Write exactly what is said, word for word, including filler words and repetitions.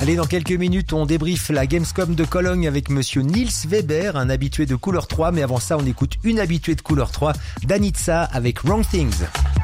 Allez, dans quelques minutes, on débriefe la Gamescom de Cologne avec monsieur Niels Weber, un habitué de Couleur trois. Mais avant ça, on écoute une habituée de Couleur trois, Danitza avec Wrong Things.